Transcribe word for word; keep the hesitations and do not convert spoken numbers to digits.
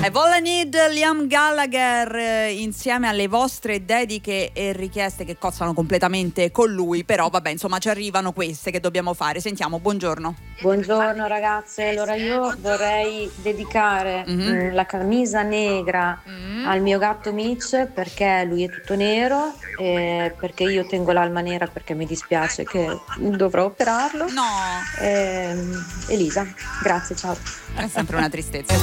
E Vola Need, Liam Gallagher, eh, insieme alle vostre dediche e richieste che cozzano completamente con lui, però vabbè, insomma ci arrivano queste che dobbiamo fare. Sentiamo, buongiorno. Buongiorno ragazze, allora io vorrei dedicare Mhm. mm, la camisa negra Mm. al mio gatto Mitch perché lui è tutto nero e perché io tengo l'alma nera perché mi dispiace che dovrò operarlo. No, Ehm, Elisa, grazie, ciao. è sempre una tristezza.